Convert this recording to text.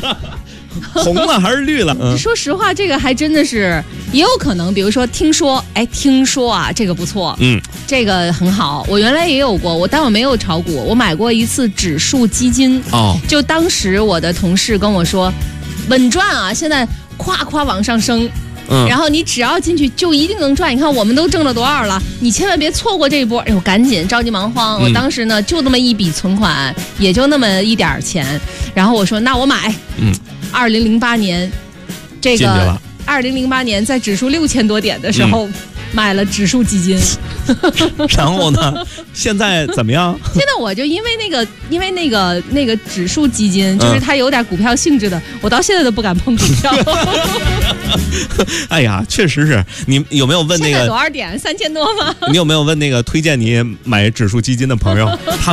红了还是绿了？ 说实话，这个还真的是也有可能。比如说，听说啊，这个不错，这个很好。我原来也有过，但我没有炒股，我买过一次指数基金。就当时我的同事跟我说，稳赚啊，现在夸夸往上升。然后你只要进去就一定能赚，你看我们都挣了多少了，你千万别错过这一波。哎呦，赶紧着急忙慌，我当时呢就那么一笔存款，也就那么一点钱，然后我说那我买，2008年这个2008年在指数6000多点的时候，买了指数基金。 然后呢？现在怎么样？ 现在我就因为那个指数基金，就是它有点股票性质的，我到现在都不敢碰股票。 哎呀，确实是。你有没有问那个现在多少点？3000多吗？ 你有没有问那个推荐你买指数基金的朋友？他